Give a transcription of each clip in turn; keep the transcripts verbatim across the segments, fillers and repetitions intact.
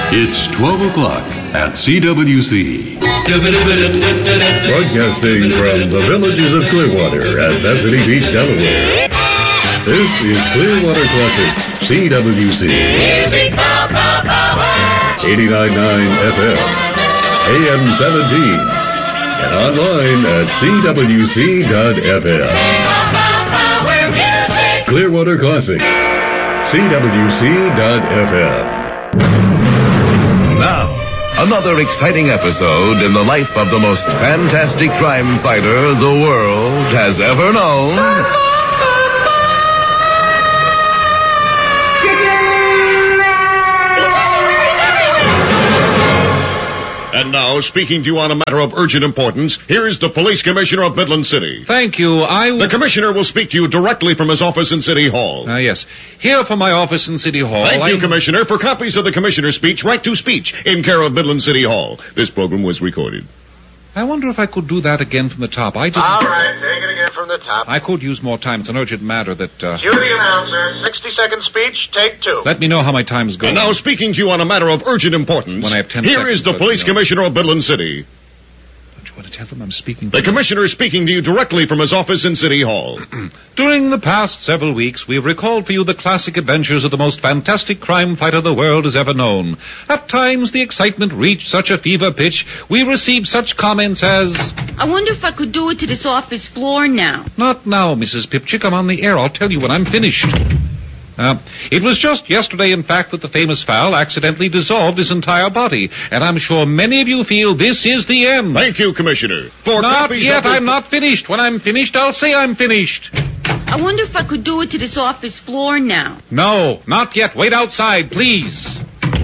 It's twelve o'clock at C W C. Broadcasting from the villages of Clearwater and Bethany Beach, Delaware. This is Clearwater Classics, C W C. eighty-nine point nine F M, A M seventeen, and online at C W C dot F M. Clearwater Classics, C W C dot F M. Now, another exciting episode in the life of the most fantastic crime fighter the world has ever known. And now, speaking to you on a matter of urgent importance, here is the Police Commissioner of Midland City. Thank you. I w- The Commissioner will speak to you directly from his office in City Hall. Ah, uh, yes. Here from my office in City Hall. Thank I... you, Commissioner. For copies of the Commissioner's speech, write to Speech in care of Midland City Hall. This program was recorded. I wonder if I could do that again from the top. I didn't... All right, take it again from the top. I could use more time. It's an urgent matter that... Uh... Cue the announcer. sixty-second speech, take two. Let me know how my time's going. And now, speaking to you on a matter of urgent importance, when I have ten here seconds, is the Police Commissioner of Midland City. Don't you want to tell them I'm speaking to The them? Commissioner is speaking to you directly from his office in City Hall. During the past several weeks, we have recalled for you the classic adventures of the most fantastic crime fighter the world has ever known. At times, the excitement reached such a fever pitch, we received such comments as... I wonder if I could do it to this office floor now. Not now, Missus Pipchick. I'm on the air. I'll tell you when I'm finished. Uh, it was just yesterday, in fact, that the famous Val accidentally dissolved his entire body. And I'm sure many of you feel this is the end. Thank you, Commissioner. For Not copies yet. of the... I'm not finished. When I'm finished, I'll say I'm finished. I wonder if I could do it to this office floor now. No, not yet. Wait outside, please.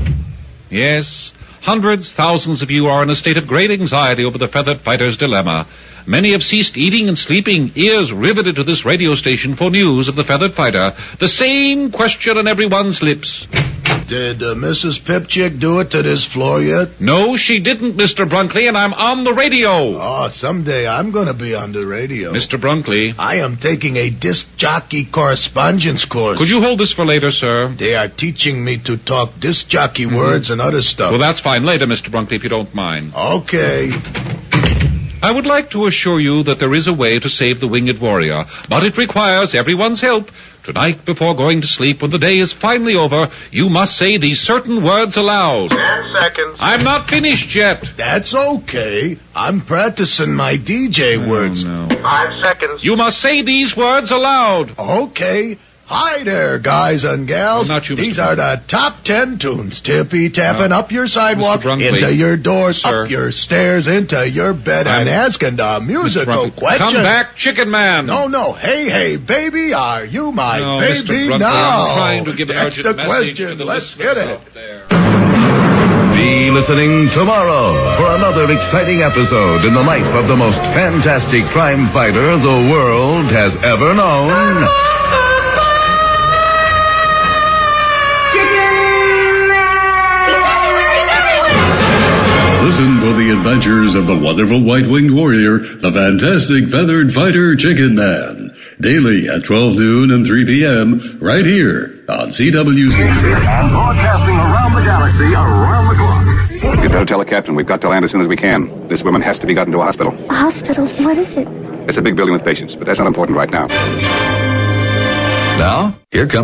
Yes, hundreds, thousands of you are in a state of great anxiety over the feathered fighter's dilemma. Many have ceased eating and sleeping, ears riveted to this radio station for news of the feathered fighter. The same question on everyone's lips. Did uh, Missus Pipchick do it to this floor yet? No, she didn't, Mister Brunkley, and I'm on the radio. Oh, someday I'm going to be on the radio. Mister Brunkley. I am taking a disc jockey correspondence course. Could you hold this for later, sir? They are teaching me to talk disc jockey mm-hmm. words and other stuff. Well, that's fine. Later, Mister Brunkley, if you don't mind. Okay. I would like to assure you that there is a way to save the winged warrior, but it requires everyone's help. Tonight, before going to sleep, when the day is finally over, you must say these certain words aloud. Ten seconds. I'm not finished yet. That's okay. I'm practicing my D J oh, words. No. Five seconds. You must say these words aloud. Okay. Hi there, guys and gals. Well, not you, These Mister are the top ten tunes. Tippy-tapping uh, up your sidewalk, Brunkley, into your doors, sir. up your stairs, into your bed, I'm, and asking the musical question. Come back, Chicken Man. No, no. Hey, hey, baby, are you my no, baby? Mister Brunkley, No. I'm trying to give an That's urgent the message question. to the Let's get it. Be listening tomorrow for another exciting episode in the life of the most fantastic crime fighter the world has ever known. Listen for the adventures of the wonderful white-winged warrior, the fantastic feathered fighter Chicken Man. Daily at twelve noon and three p.m. right here on C W C. And broadcasting around the galaxy, around the clock. You better tell the captain we've got to land as soon as we can. This woman has to be gotten to a hospital. A hospital? What is it? It's a big building with patients, but that's not important right now. Now, here comes